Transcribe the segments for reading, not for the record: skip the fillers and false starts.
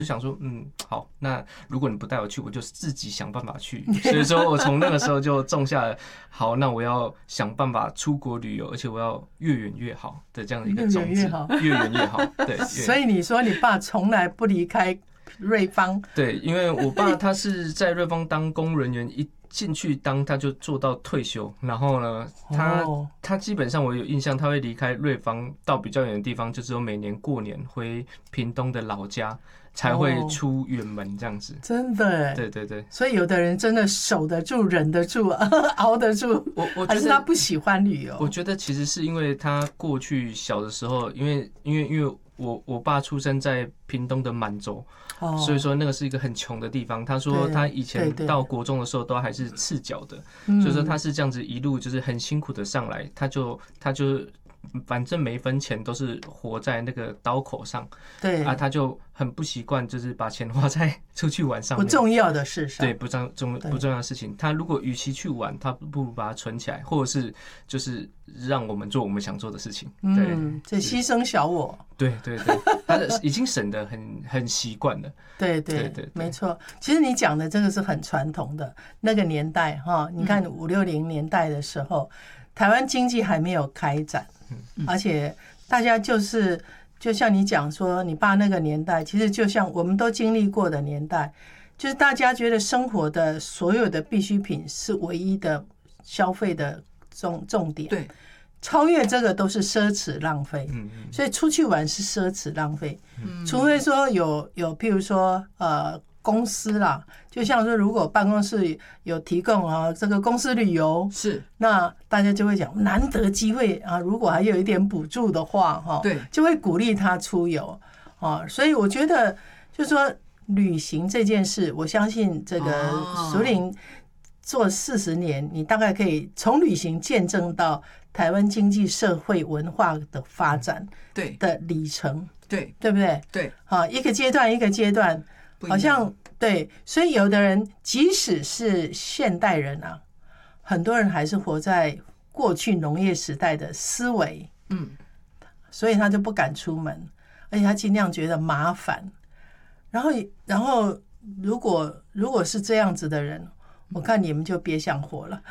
就想说，好，那如果你不带我去，我就自己想办法去。所以说我从那个时候就种下了，好，那我要想办法出国旅游，而且我要越远越好的这样的一个种子，越远越好。对， 所以你说你爸从来不离开瑞芳？ 对，因为我爸他是在瑞芳当公务人员，一进去当他就做到退休，然后呢，他基本上我有印象，他会离开瑞芳到比较远的地方，就只有每年过年回屏东的老家。才会出远门这样子， 真的， 对对对。 所以有的人真的守得住、忍得住、熬得住。我还是他不喜欢旅游。 我觉得其实是因为他过去小的时候，因为我爸出生在屏东的满洲，所以说那个是一个很穷的地方。他说他以前到国中的时候都还是赤脚的，所以说他是这样子一路就是很辛苦的上来，他就。反正每一分钱都是活在那个刀口上， 对啊，他就很不习惯，就是把钱花在出去玩上面， 不重要的事上， 对，不重要的事情。他如果与其去玩，他不如把它存起来，或者是就是让我们做我们想做的事情。对， 这牺牲小我。 对对对，他已经省得很习惯了。 对对对，没错。其实你讲的这个是很传统的那个年代哈，你看5、60年代的时候，台湾经济还没有开展。而且大家就像你讲说，你爸那个年代，其实就像我们都经历过的年代，就是大家觉得生活的所有的必需品是唯一的消费的重点， 对， 超越这个都是奢侈浪费，所以出去玩是奢侈浪费，除非说有譬如说公司啦，就像说如果办公室有提供这个公司旅游， 是， 那大家就会讲难得机会啊，如果还有一点补助的话对， 就会鼓励他出游所以我觉得就是说旅行这件事，我相信这个淑玲做40年，你大概可以从旅行见证到台湾经济社会文化的发展的里程， 对不对？ 对， 一个阶段一个阶段，好像对，所以有的人即使是现代人啊，很多人还是活在过去农业时代的思维，所以他就不敢出门，而且他尽量觉得麻烦。然后如果是这样子的人，我看你们就别想活了。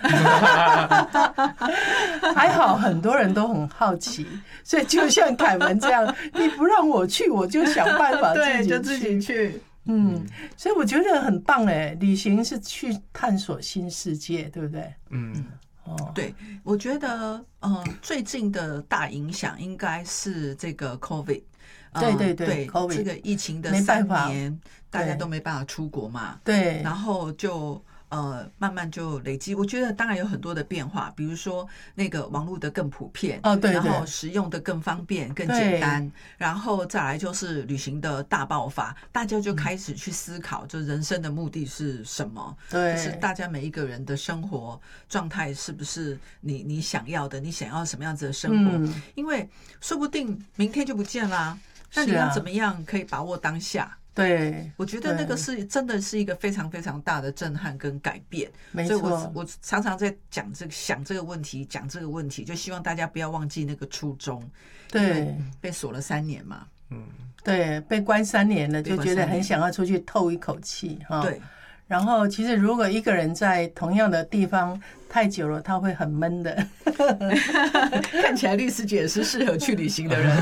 还好很多人都很好奇，所以就像凯文这样，你不让我去，我就想办法自己去。 所以我觉得很棒哎，旅行是去探索新世界，对不对？ 对，我觉得最近的大影响应该是这个 COVID。 对 COVID 这个疫情的3年，大家都没办法出国嘛， 对， 然后就慢慢就累积。我觉得当然有很多的变化，比如说那个网络的更普遍， 对， 然后使用的更方便、更简单，然后再来就是旅行的大爆发，大家就开始去思考，就人生的目的是什么？ 对， 就是大家每一个人的生活状态是不是你想要的？你想要什么样子的生活？因为说不定明天就不见啦。那你要怎么样可以把握当下？ 对， 我觉得那个是真的是一个非常非常大的震撼跟改变。 没错， 所以我常常在想这个问题，就希望大家不要忘记那个初衷。 对， 被锁了3年嘛， 对，被关3年了，就觉得很想要出去透一口气哈。 对。 然后其实如果一个人在同样的地方太久了，他会很闷的。 看起来律师姐也是适合去旅行的人。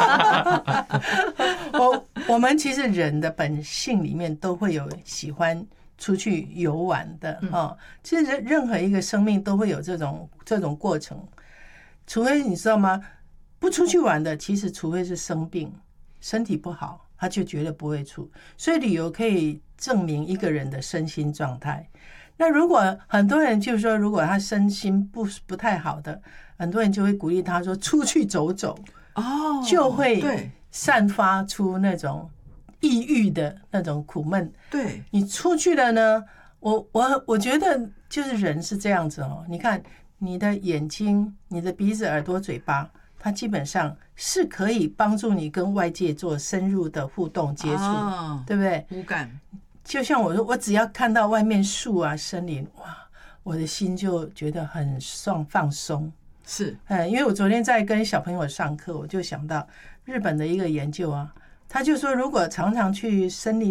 我们其实人的本性里面都会有喜欢出去游玩的其实任何一个生命都会有这种过程，除非你知道吗？不出去玩的，其实除非是生病、身体不好，他就绝对不会出。所以旅游可以证明一个人的身心状态。那如果很多人就是说，如果他身心不太好的，很多人就会鼓励他说出去走走，就会散发出那种抑郁的那种苦闷。 对， 你出去了呢，我觉得就是人是这样子你看你的眼睛、你的鼻子、耳朵、嘴巴，它基本上是可以帮助你跟外界做深入的互动接触，对不对？ 无感。 就像我说，我只要看到外面树啊、森林，哇，我的心就觉得很放松。 是， 因为我昨天在跟小朋友上课，我就想到日本的一个研究他就说，如果常常去森林